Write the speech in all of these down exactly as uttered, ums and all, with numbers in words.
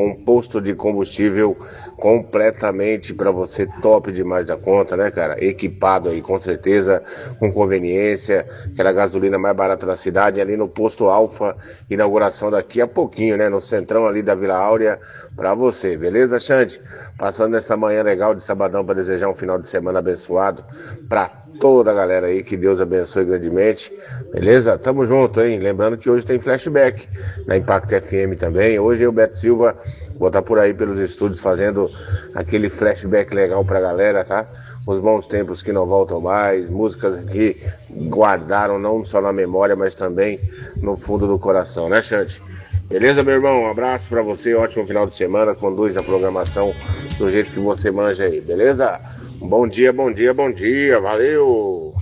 com um posto de combustível completamente para você, top demais da conta, né, cara? Equipado aí, com certeza, com conveniência, aquela gasolina mais barata da cidade, ali no posto Alfa, inauguração daqui a pouquinho, né, no centrão ali da Vila Áurea, para você, beleza, Xande? Passando essa manhã legal de sabadão para desejar um final de semana abençoado para toda a galera aí, que Deus abençoe grandemente, beleza? Tamo junto, hein? Lembrando que hoje tem flashback na Impact F M também. Hoje eu, Beto Silva, vou estar por aí pelos estúdios fazendo aquele flashback legal pra galera, tá? Os bons tempos que não voltam mais, músicas que guardaram não só na memória, mas também no fundo do coração, né, Xande? Beleza, meu irmão? Um abraço pra você, ótimo final de semana, conduz a programação do jeito que você manja aí, beleza? Bom dia, bom dia, bom dia, valeu!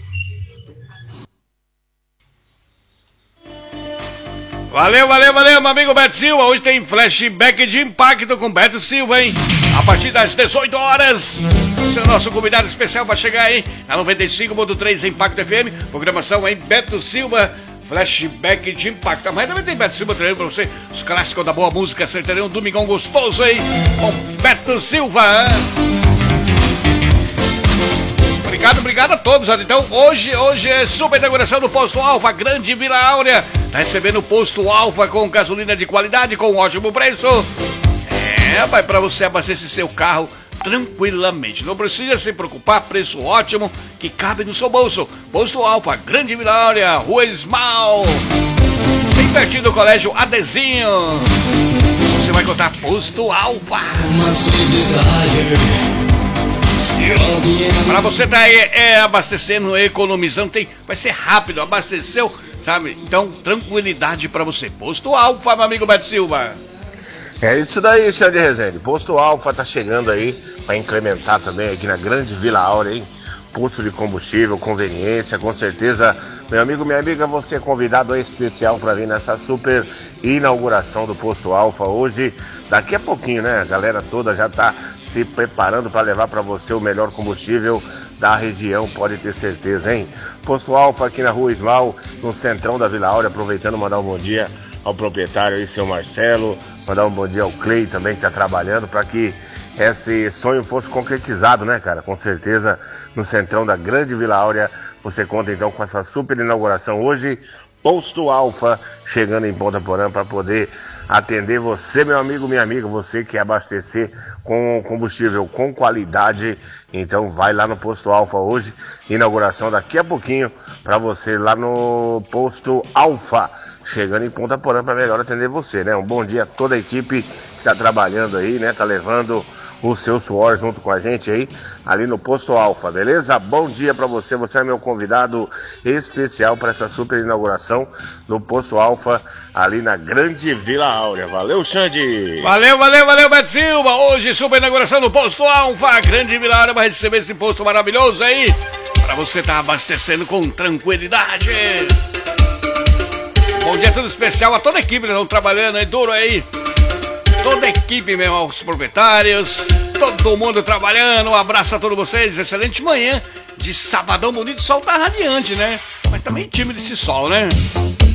Valeu, valeu, valeu, meu amigo Beto Silva. Hoje tem flashback de impacto com Beto Silva, hein? A partir das dezoito horas, esse é o nosso convidado especial para chegar, hein? Na noventa e cinco ponto três Impacto F M, programação, hein? Beto Silva, flashback de impacto. Amanhã também tem Beto Silva treinando pra você os clássicos da boa música sertaneja, um domingão gostoso, hein? Com Beto Silva, hein? Obrigado, obrigado a todos. Então, hoje, hoje é super inauguração do Posto Alfa, Grande Vila Áurea. Tá recebendo o Posto Alfa com gasolina de qualidade, com ótimo preço. É, vai pra você abastecer seu carro tranquilamente. Não precisa se preocupar, preço ótimo, que cabe no seu bolso. Posto Alfa, Grande Vila Áurea, Rua Esmal, bem pertinho do Colégio Adezinho. Você vai encontrar Posto Alfa. Para você tá aí é, abastecendo, economizando, tem, vai ser rápido, abasteceu, sabe? Então, tranquilidade para você. Posto Alfa, meu amigo Beto Silva. É isso daí, Xande Rezende. Posto Alfa tá chegando aí para incrementar também aqui na Grande Vila Áurea, hein? Posto de combustível, conveniência, com certeza. Meu amigo, minha amiga, você é convidado especial para vir nessa super inauguração do Posto Alfa hoje. Daqui a pouquinho, né? A galera toda já tá se preparando para levar para você o melhor combustível da região, pode ter certeza, hein? Posto Alfa aqui na Rua Esmal, no centrão da Vila Áurea, aproveitando mandar um bom dia ao proprietário aí, seu Marcelo, mandar um bom dia ao Clay também, que tá trabalhando para que esse sonho fosse concretizado, né, cara? Com certeza, no centrão da Grande Vila Áurea, você conta então com essa super inauguração hoje, Posto Alfa, chegando em Ponta Porã para poder atender você, meu amigo, minha amiga, você que quer abastecer com combustível com qualidade. Então vai lá no Posto Alfa hoje, inauguração daqui a pouquinho para você lá no Posto Alfa, chegando em Ponta Porã para melhor atender você, né? Um bom dia a toda a equipe que está trabalhando aí, né? Tá levando o seu suor junto com a gente aí, ali no Posto Alfa, beleza? Bom dia pra você, você é meu convidado especial para essa super inauguração no Posto Alfa, ali na Grande Vila Áurea. Valeu, Xande! Valeu, valeu, valeu, Beto Silva! Hoje, super inauguração no Posto Alfa, Grande Vila Áurea, vai receber esse posto maravilhoso aí, pra você estar tá abastecendo com tranquilidade. Bom dia tudo especial a toda a equipe que estão trabalhando aí, duro aí. Toda a equipe mesmo, os proprietários, todo mundo trabalhando, um abraço a todos vocês, excelente manhã de sabadão bonito, o sol tá radiante, né? Mas também tímido esse sol, né?